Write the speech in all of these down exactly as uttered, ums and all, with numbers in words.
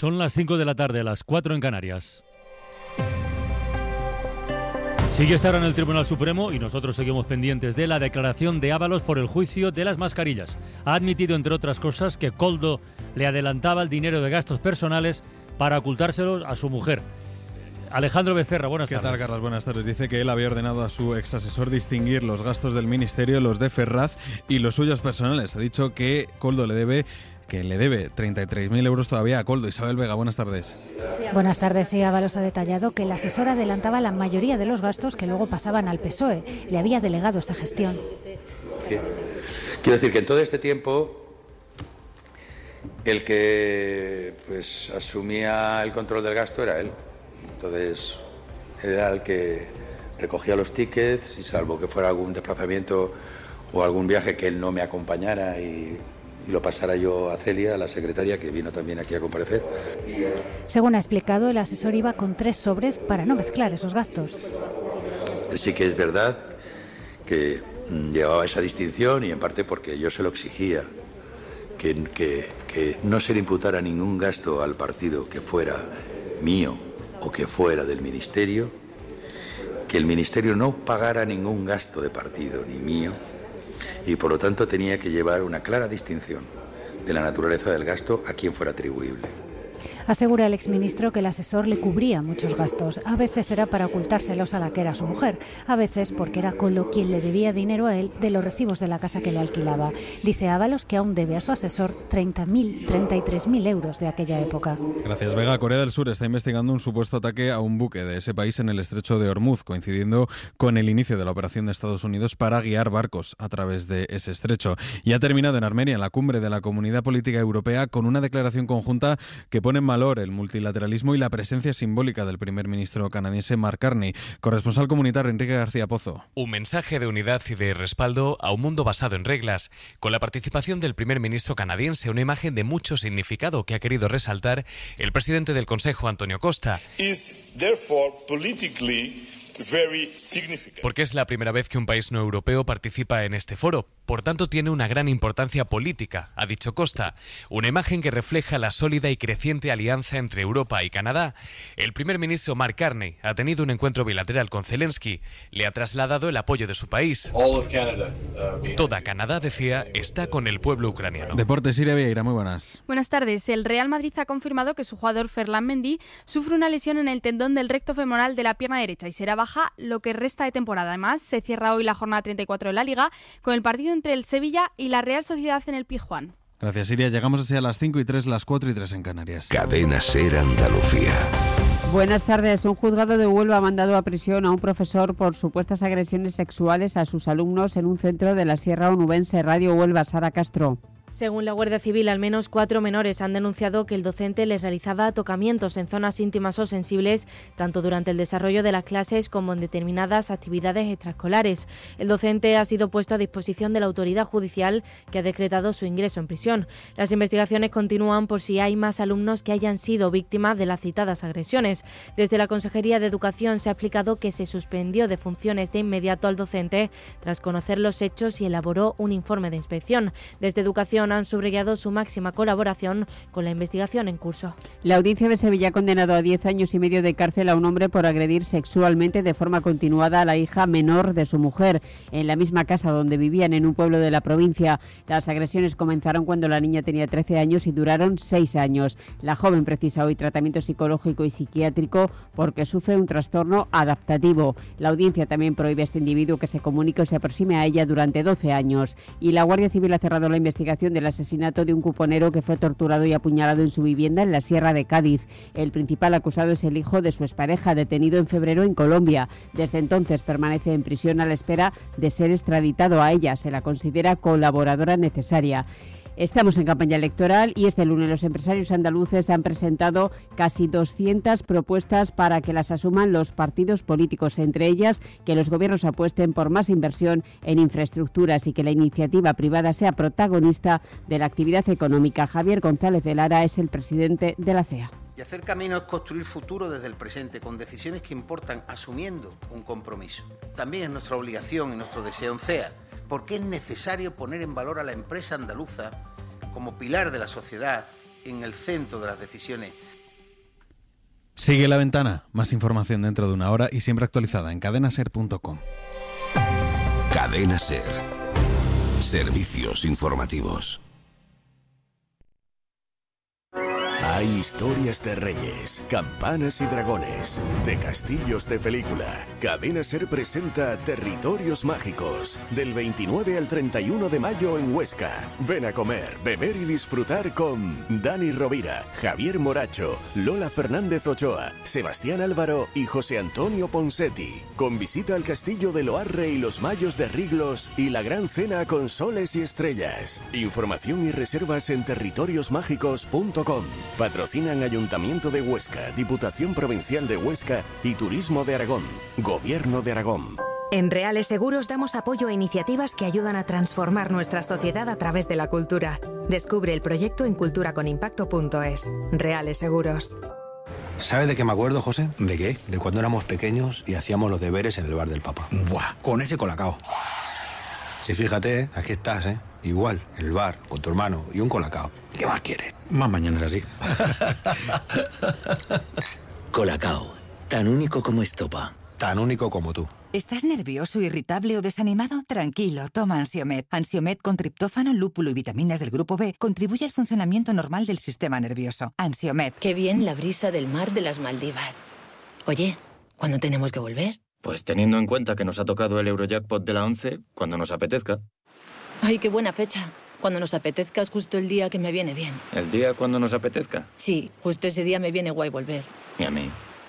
Son las cinco de la tarde, las cuatro en Canarias. Sigue esta hora en el Tribunal Supremo y nosotros seguimos pendientes de la declaración de Ábalos por el juicio de las mascarillas. Ha admitido, entre otras cosas, que Koldo le adelantaba el dinero de gastos personales para ocultárselo a su mujer. Alejandro Becerra, buenas tardes. ¿Qué tal, Carlos? Buenas tardes. Dice que él había ordenado a su exasesor distinguir los gastos del Ministerio, los de Ferraz y los suyos personales. Ha dicho que Koldo le debe... que le debe treinta y tres mil euros todavía a Koldo. Isabel Vega, buenas tardes. Buenas tardes. Sí, Ábalos ha detallado que el asesor adelantaba la mayoría de los gastos que luego pasaban al P S O E. Le había delegado esa gestión. Quiero decir que en todo este tiempo el que pues asumía el control del gasto era él. Entonces era el que recogía los tickets y, salvo que fuera algún desplazamiento o algún viaje que él no me acompañara y... y lo pasara yo a Celia, la secretaria, que vino también aquí a comparecer. Según ha explicado, el asesor iba con tres sobres para no mezclar esos gastos. Sí que es verdad que llevaba esa distinción, y en parte porque yo se lo exigía, que, que, que no se le imputara ningún gasto al partido que fuera mío o que fuera del Ministerio, que el Ministerio no pagara ningún gasto de partido ni mío, y por lo tanto tenía que llevar una clara distinción de la naturaleza del gasto a quien fuera atribuible. Asegura el exministro que el asesor le cubría muchos gastos. A veces era para ocultárselos a la que era su mujer, a veces porque era Koldo quien le debía dinero a él de los recibos de la casa que le alquilaba. Dice Ábalos que aún debe a su asesor treinta mil, treinta y tres mil euros de aquella época. Gracias, Vega. Corea del Sur está investigando un supuesto ataque a un buque de ese país en el estrecho de Hormuz, coincidiendo con el inicio de la operación de Estados Unidos para guiar barcos a través de ese estrecho. Y ha terminado en Armenia, en la cumbre de la Comunidad Política Europea, con una declaración conjunta que pone en valor el multilateralismo y la presencia simbólica del primer ministro canadiense Mark Carney. Corresponsal comunitario Enrique García Pozo. Un mensaje de unidad y de respaldo a un mundo basado en reglas, con la participación del primer ministro canadiense, una imagen de mucho significado que ha querido resaltar el presidente del Consejo, Antonio Costa. Is therefore politically Porque es la primera vez que un país no europeo participa en este foro. Por tanto, tiene una gran importancia política, ha dicho Costa. Una imagen que refleja la sólida y creciente alianza entre Europa y Canadá. El primer ministro Mark Carney ha tenido un encuentro bilateral con Zelensky. Le ha trasladado el apoyo de su país. Toda Canadá, decía, está con el pueblo ucraniano. Deportes, Siria Vieira, muy buenas. Buenas tardes. El Real Madrid ha confirmado que su jugador Ferland Mendy sufre una lesión en el tendón del recto femoral de la pierna derecha y será baja lo que resta de temporada. Además, se cierra hoy la jornada treinta y cuatro de la Liga con el partido entre el Sevilla y la Real Sociedad en el Pizjuán. Gracias, Siria. Llegamos así a las cinco y tres, las cuatro y tres en Canarias. Cadena SER Andalucía. Buenas tardes. Un juzgado de Huelva ha mandado a prisión a un profesor por supuestas agresiones sexuales a sus alumnos en un centro de la Sierra Onubense. Radio Huelva, Sara Castro. Según la Guardia Civil, al menos cuatro menores han denunciado que el docente les realizaba tocamientos en zonas íntimas o sensibles, tanto durante el desarrollo de las clases como en determinadas actividades extraescolares. El docente ha sido puesto a disposición de la autoridad judicial, que ha decretado su ingreso en prisión. Las investigaciones continúan por si hay más alumnos que hayan sido víctimas de las citadas agresiones. Desde la Consejería de Educación se ha explicado que se suspendió de funciones de inmediato al docente tras conocer los hechos y elaboró un informe de inspección. Desde Educación han subrayado su máxima colaboración con la investigación en curso. La Audiencia de Sevilla ha condenado a diez años y medio de cárcel a un hombre por agredir sexualmente de forma continuada a la hija menor de su mujer en la misma casa donde vivían en un pueblo de la provincia. Las agresiones comenzaron cuando la niña tenía trece años y duraron seis años. La joven precisa hoy tratamiento psicológico y psiquiátrico porque sufre un trastorno adaptativo. La Audiencia también prohíbe a este individuo que se comunique o se aproxime a ella durante doce años. Y la Guardia Civil ha cerrado la investigación del asesinato de un cuponero que fue torturado y apuñalado en su vivienda en la Sierra de Cádiz. El principal acusado es el hijo de su expareja, detenido en febrero en Colombia. Desde entonces permanece en prisión a la espera de ser extraditado a ella. Se la considera colaboradora necesaria. Estamos en campaña electoral y este lunes los empresarios andaluces han presentado casi doscientas propuestas para que las asuman los partidos políticos, entre ellas que los gobiernos apuesten por más inversión en infraestructuras y que la iniciativa privada sea protagonista de la actividad económica. Javier González de Lara es el presidente de la C E A. Y hacer camino es construir futuro desde el presente, con decisiones que importan, asumiendo un compromiso. También es nuestra obligación y nuestro deseo en C E A, porque es necesario poner en valor a la empresa andaluza como pilar de la sociedad en el centro de las decisiones. Sigue La Ventana. Más información dentro de una hora y siempre actualizada en cadenaser punto com. Cadena Ser. Servicios informativos. Hay historias de reyes, campanas y dragones, de castillos de película. Cadena Ser presenta Territorios Mágicos, del veintinueve al treinta y uno de mayo en Huesca. Ven a comer, beber y disfrutar con Dani Rovira, Javier Moracho, Lola Fernández Ochoa, Sebastián Álvaro y José Antonio Ponsetti. Con visita al castillo de Loarre y los Mayos de Riglos y la gran cena con soles y estrellas. Información y reservas en territorios mágicos punto com. Patrocinan Ayuntamiento de Huesca, Diputación Provincial de Huesca y Turismo de Aragón. Gobierno de Aragón. En Reales Seguros damos apoyo a iniciativas que ayudan a transformar nuestra sociedad a través de la cultura. Descubre el proyecto en cultura con impacto punto es. Reales Seguros. ¿Sabe de qué me acuerdo, José? ¿De qué? De cuando éramos pequeños y hacíamos los deberes en el bar del Papa. Buah, con ese colacao. Y fíjate, aquí estás, ¿eh? Igual, en el bar, con tu hermano y un colacao. ¿Qué más quieres? Más mañanas así. Colacao, tan único como estopa. Tan único como tú. ¿Estás nervioso, irritable o desanimado? Tranquilo, toma Ansiomed. Ansiomed con triptófano, lúpulo y vitaminas del grupo B contribuye al funcionamiento normal del sistema nervioso. Ansiomed. Qué bien la brisa del mar de las Maldivas. Oye, ¿cuándo tenemos que volver? Pues teniendo en cuenta que nos ha tocado el Eurojackpot de la once, cuando nos apetezca. Ay, qué buena fecha. Cuando nos apetezca es justo el día que me viene bien. ¿El día cuando nos apetezca? Sí, justo ese día me viene guay volver. Y a mí.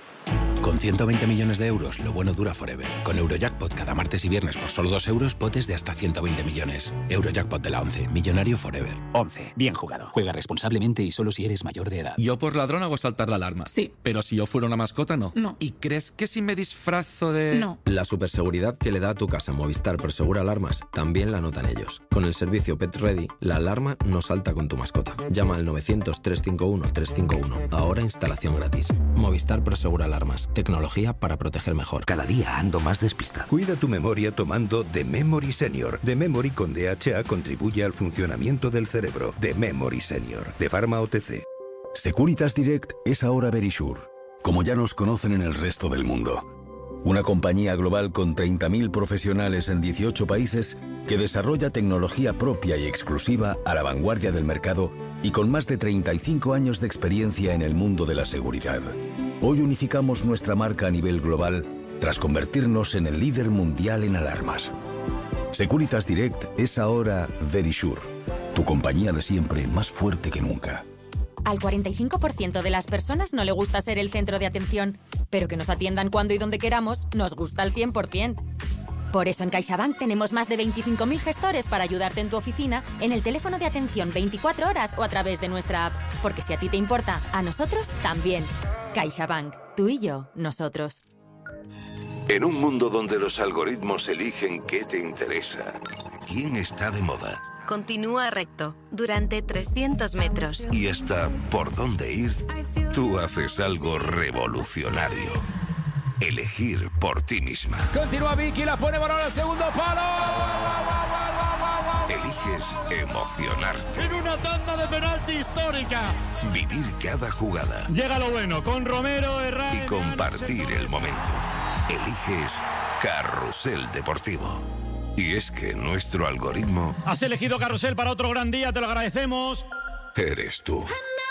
Con ciento veinte millones de euros, lo bueno dura forever. Con Eurojackpot cada martes y viernes por solo dos euros, potes de hasta ciento veinte millones. Eurojackpot de la once, millonario forever. once, bien jugado. Juega responsablemente y solo si eres mayor de edad. Yo por ladrón hago saltar la alarma. Sí. Pero si yo fuera una mascota, no. No. ¿Y crees que si me disfrazo de...? No. La superseguridad que le da a tu casa Movistar Prosegura Alarmas también la notan ellos. Con el servicio Pet Ready, la alarma no salta con tu mascota. Llama al novecientos, trescientos cincuenta y uno, trescientos cincuenta y uno. Ahora instalación gratis. Movistar Prosegura Alarmas. Tecnología para proteger mejor. Cada día ando más despistado. Cuida tu memoria tomando The Memory Senior. The Memory con D H A contribuye al funcionamiento del cerebro. The Memory Senior, de Pharma O T C. Securitas Direct es ahora Verisure, como ya nos conocen en el resto del mundo. Una compañía global con treinta mil profesionales en dieciocho países que desarrolla tecnología propia y exclusiva a la vanguardia del mercado y con más de treinta y cinco años de experiencia en el mundo de la seguridad. Hoy unificamos nuestra marca a nivel global tras convertirnos en el líder mundial en alarmas. Securitas Direct es ahora Verisure, tu compañía de siempre más fuerte que nunca. Al cuarenta y cinco por ciento de las personas no le gusta ser el centro de atención, pero que nos atiendan cuando y donde queramos nos gusta al cien por ciento. Por eso en CaixaBank tenemos más de veinticinco mil gestores para ayudarte en tu oficina, en el teléfono de atención veinticuatro horas o a través de nuestra app. Porque si a ti te importa, a nosotros también. CaixaBank. Tú y yo, nosotros. En un mundo donde los algoritmos eligen qué te interesa, quién está de moda Continúa recto durante trescientos metros. y hasta por dónde ir, tú haces algo revolucionario. Elegir por ti misma. Continúa Vicky, la pone Morón al segundo palo. Eliges emocionarte. En una tanda de penalti histórica. Vivir cada jugada. Llega lo bueno con Romero, Herrera y compartir el momento. Eliges Carrusel Deportivo. Y es que nuestro algoritmo Has elegido Carrusel para otro gran día, te lo agradecemos. eres tú.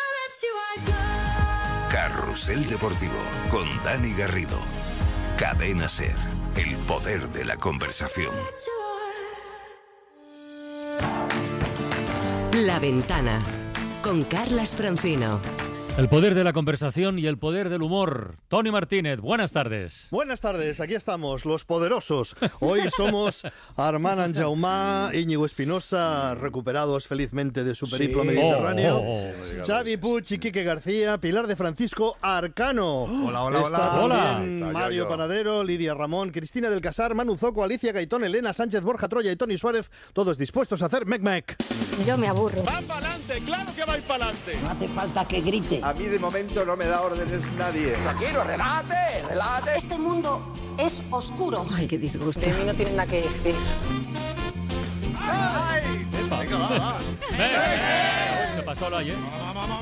Carrusel Deportivo con Dani Garrido. Cadena Ser, el poder de la conversación. La Ventana, con Carlas Francino. El poder de la conversación y el poder del humor. Tony Martínez, buenas tardes. Buenas tardes, aquí estamos, los poderosos. Hoy somos Armand Anjaumá, Íñigo Espinosa, recuperados felizmente de su periplo Sí. mediterráneo. Oh, oh, oh. Xavi Puig y Quique García, Pilar de Francisco Arcano. Hola, hola, Está hola. también Hola. Mario Yo, yo. Panadero, Lidia Ramón, Cristina del Casar, Manu Zoco, Alicia Gaitón, Elena Sánchez, Borja Troya y Tony Suárez, todos dispuestos a hacer mec-mec. Yo me aburro. ¡Va para adelante! ¡Claro que vais para adelante! No hace falta que grite. A mí de momento no me da órdenes nadie. Tranquilo, relájate, relájate. Este mundo es oscuro. Ay, qué disgusto. De mí no tienen nada que decir. ¡Ay! Venga, va, va. Venga, se pasó lo ayer.